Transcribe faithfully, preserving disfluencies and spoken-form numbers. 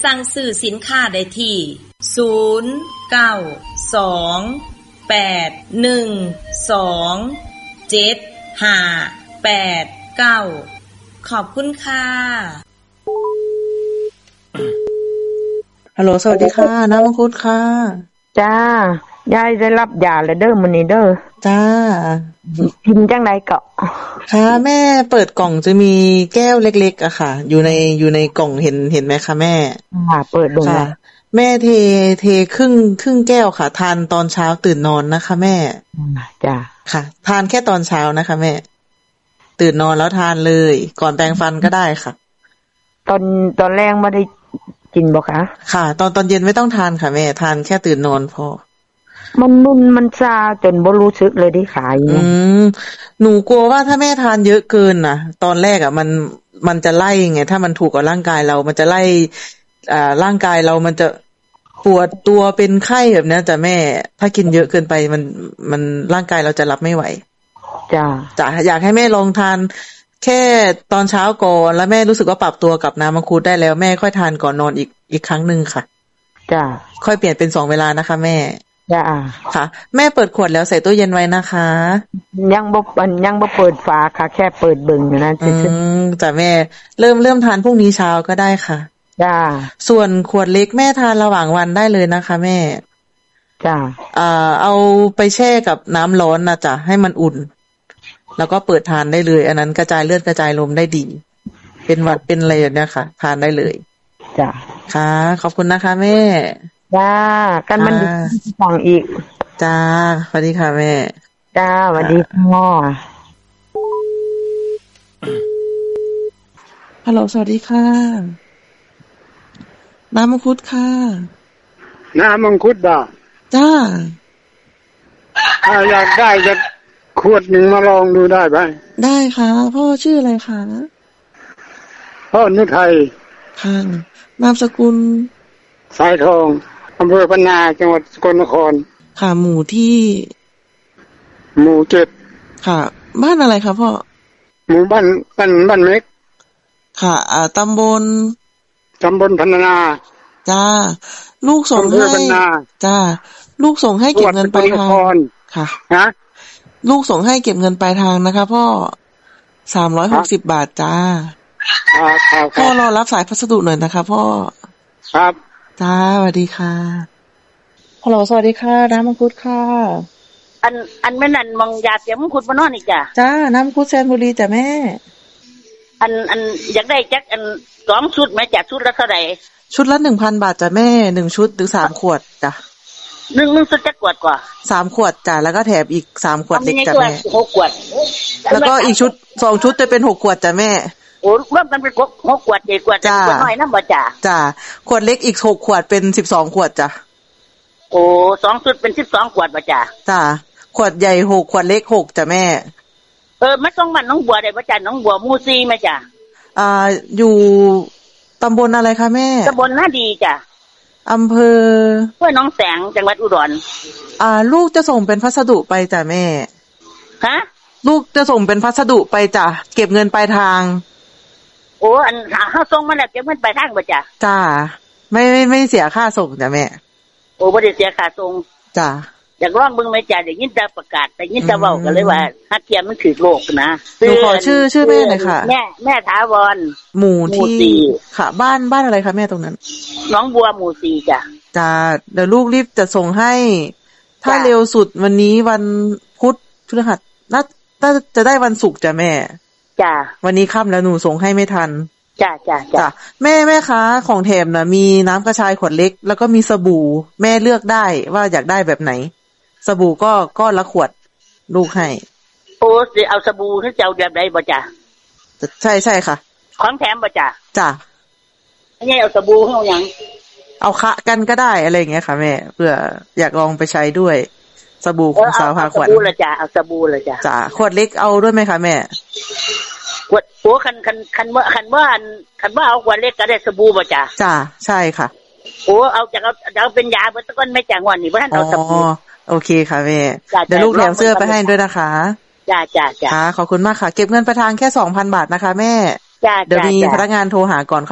สั่งซื้อสินค้าได้ที่ศูนย์ เก้า สอง แปด หนึ่ง สอง เจ็ด ห้า แปด เก้าขอบคุณค่ะฮัลโหลสวัสดีค่ะน้ำมังคุดค่ะจ้ายายได้รับยาแล้วเด้อมื้อนี้เด้อจ้ากินจังได๋ก็ค่ะแม่เปิดกล่องจะมีแก้วเล็กๆอะค่ะอยู่ในอยู่ในกล่องเห็นเห็นไหมคะแม่ค่ะเปิดดูนะแม่เทเทครึ่งครึ่งแก้วค่ะทานตอนเช้าตื่นนอนนะคะแม่จ้าค่ะทานแค่ตอนเช้านะคะแม่ตื่นนอนแล้วทานเลยก่อนแปรงฟันก็ได้ค่ะตอนตอนแรกไม่ได้กินบ่คะค่ะตอนตอนเย็นไม่ต้องทานค่ะแม่ทานแค่ตื่นนอนพอมันมึนมันซาจนบ่รู้สึกเลยที่ขาอยู่อืมหนูกลัวว่าถ้าแม่ทานเยอะเกินน่ะตอนแรกอ่ะมันมันจะไล่ไงถ้ามันถูกกับร่างกายเรามันจะไล่อ่าร่างกายเรามันจะปวดตัวเป็นไข้แบบนี้จ้ะแม่ถ้ากินเยอะเกินไปมันมันร่างกายเราจะรับไม่ไหวจ้าจ้ะอยากให้แม่ลองทานแค่ตอนเช้าก่อนแล้วแม่รู้สึกว่าปรับตัวกับน้ำมังคุดได้แล้วแม่ค่อยทานก่อนนอนอีกอีกครั้งนึงค่ะจ้าค่อยเปลี่ยนเป็นสองเวลานะคะแม่จ้าค่ะแม่เปิดขวดแล้วใส่ตู้เย็นไว้นะคะยังบ่ยังบ่เปิดฝาค่ะแค่เปิดเบิ่งอยู่นะอืมจ้ะแม่เริ่มเริ่มทานพรุ่งนี้เช้าก็ได้ค่ะจ้าส่วนขวดเล็กแม่ทานระหว่างวันได้เลยนะคะแม่จ้าอ่าเอาไปแช่กับน้ำร้อนนะจ้ะให้มันอุ่นแล้วก็เปิดทานได้เลยอันนั้นกระจายเลือดกระจายลมได้ดีเป็นหวัดเป็นอะไรอย่างเนี้ยค่ะทานได้เลยจ้ะค่ะขอบคุณนะคะแม่จ้ากันมันฟังอีกจ้าสวัสดีค่ะแม่จ้าสวัสดีพ่อฮัลโหลสวัสดีค่ะน้ำมังคุดค่ะน้ำมังคุดบ่จ้าถ้าอยากได้จะขวดหนึ่งมาลองดูได้ไหมได้ค่ะพ่อชื่ออะไรคะพ่อนุทัยค่ะนามสกุลสายทองอำเภอพนาจังหวัดสกลนครค่ะหมู่ที่หมู่เจ็ดค่ะบ้านอะไรคะพ่อหมู่บ้านบ้านบ้านเม็กค่ะอ่าตำบลตำบลพนาจ้าลูกส่งให้จ้าลูกส่งให้เก็บเงินปลายทางค่ะนะลูกส่งให้เก็บเงินปลายทางนะคะพ่อสามร้อยหกสิบบาทจ้าพ่อรอรับสายพัสดุหน่อยนะคะพ่อครับจ้าสวัสดีค่ะฮัลโหลสวัสดีค่ะน้ำมังคุดค่ะอันอันแม่นั่นมองยาเสียมังคุดมานอนอีกจ้ะจ้าน้ำมังคุดแซนบุรีจ้ะแม่อันอันอยากได้จักอันสองชุดไหมจ้ะชุดละเท่าไหร่ชุดละหนึ่งพันบาทจ้ะแม่หนึ่งชุดหรือสามขวดจ้ะหนึ่งหนึ่งชุดจักขวดกว่าสามขวดจ้ะแล้วก็แถมอีกสามขวดเล็กจ้ะแม่หกขวดแล้วก็อีกชุดสองชุดจะเป็นหกขวดจ้ะแม่โอ้รวมกันเป็นหกขวดเจ็ดขวดขวดน้อยนะบ่จ้ะจ้ะขวดเล็กอีกหกขวดเป็นสิบสองขวดจ้ะโอ้สองชุดเป็นสิบสองขวดบ่จ้ะจ้ะขวดใหญ่หกขวดเล็กหกจ้ะแม่เออไม่ต้องมันน้องบัวได้บ่จ้ะน้องบัวมูซีมั้ยจ้ะอ่าอยู่ตำบลอะไรคะแม่ตำบลนาดีจ้ะอำเภอห้วยหนองแสงจังหวัดอุดรอ่าลูกจะส่งเป็นพัสดุไปจ้ะแม่ฮะลูกจะส่งเป็นพัสดุไปจ้ะเก็บเงินปลายทางโอ้อันเฮาส่งมาแล้วเก็บเงินปลายทางบ่จ้ะจ้าไม่ไม่ไม่เสียค่าส่งจ้ะแม่โอ้บ่ได้เสียค่าส่งจ้ะอยากลองเบิ่งแม่จ้ะได้ยินแต่ประกาศได้ยินแต่เว้ากันเลยว่าฮักเทียมมันถูกโลกนะหนูขอชื่อชื่อแม่หน่อยค่ะแม่แม่ถาวรหมู่ที่ค่ะบ้านบ้านอะไรคะแม่ตรงนั้นน้องบัวหมู่สี่จ้ะจ้าเดี๋ยวลูกรีบจะส่งให้ถ้าเร็วสุดวันนี้วันพุธพฤหัสน่าน่าจะได้วันศุกร์จ้ะแม่จ้ะวันนี้ค่ำแล้วหนูส่งให้ไม่ทันจ้ะจ้ะจ้ะแม่แม่คะของแถมนะมีน้ำกระชายขวดเล็กแล้วก็มีสบู่แม่เลือกได้ว่าอยากได้แบบไหนสบู่ก็ก้อนละขวดลูกให้โอ้สิเอาสบู่ให้เจ้าแบบใดบ่จ้ะใช่ใช่ค่ะของแถมบ่จ้ะจ้ะอันนี้เอาสบู่ให้เอาหยังเอาคะกันก็ได้อะไรอย่างเงี้ยค่ะแม่เพื่ออยากลองไปใช้ด้วยสบู่ของสาวพาขวัญเอาสบู่ละจ้ะเอาสบู่ละจ้ะจ้ะขวดเล็กเอาด้วยไหมคะแม่ขวดโอ้คันคันคันเมื่อคันเมื่ออันคันเมื่อเอาขวดเล็กก็ได้สบู่บ่จ้ะจ้ะใช่ค่ะโอ้เอาจากเอาเอาเป็นยาเบิดตะก้อนไม่จ้ะงอนนี่บ่ทันเอาสบู่โอเคค่ะแม่เดี๋ยวลูกแถมเสื้อไปให้ด้วยนะคะจ้าจ้าจ้าค่ะขอบคุณมากค่ะเก็บเงินประทานแค่ สองพัน บาทนะคะแม่เดี๋ยวมีพนักงานโทรหาก่อน